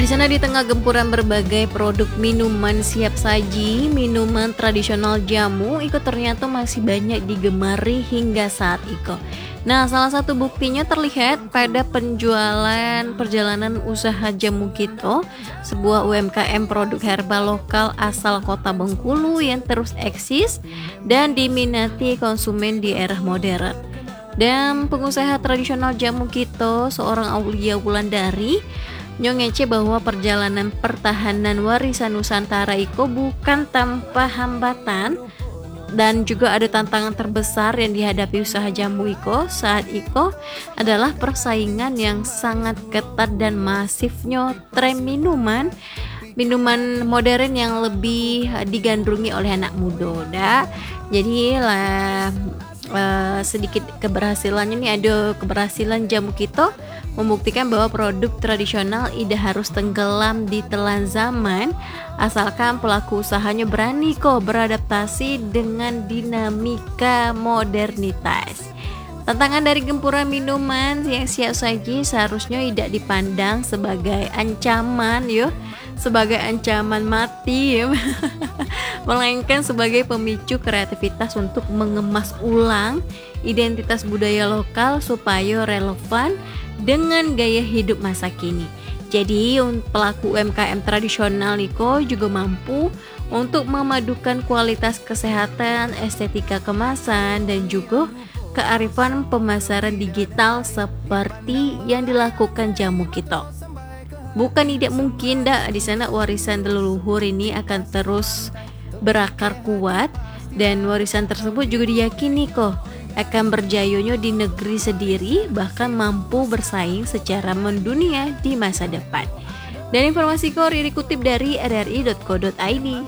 di sana di tengah gempuran berbagai produk minuman siap saji, minuman tradisional jamu itu ternyata masih banyak digemari hingga saat itu. Nah, salah satu buktinya terlihat pada penjualan perjalanan usaha Jamu Kito, sebuah UMKM produk herbal lokal asal kota Bengkulu yang terus eksis dan diminati konsumen di era modern. Dan pengusaha tradisional Jamu Kito, seorang Aulia Wulandari, nyongece bahwa perjalanan pertahanan warisan Nusantara Iko bukan tanpa hambatan dan juga ada tantangan terbesar yang dihadapi usaha jamu Iko saat Iko adalah persaingan yang sangat ketat dan masifnya tren minuman modern yang lebih digandrungi oleh anak muda. Jadi lah sedikit keberhasilannya nih, ada keberhasilan Jamu Kito membuktikan bahwa produk tradisional tidak harus tenggelam di telan zaman asalkan pelaku usahanya berani kok beradaptasi dengan dinamika modernitas. Tantangan dari gempuran minuman yang siap saji seharusnya tidak dipandang sebagai ancaman sebagai ancaman mati melainkan sebagai pemicu kreativitas untuk mengemas ulang identitas budaya lokal supaya relevan dengan gaya hidup masa kini. Jadi pelaku UMKM tradisional Niko juga mampu untuk memadukan kualitas kesehatan, estetika kemasan, dan juga kearifan pemasaran digital seperti yang dilakukan Jamu Kito. Bukan tidak mungkin di sana warisan leluhur ini akan terus berakar kuat dan warisan tersebut juga diyakini kok akan berjayanya di negeri sendiri, bahkan mampu bersaing secara mendunia di masa depan. Dan informasi kori dikutip dari rri.co.id.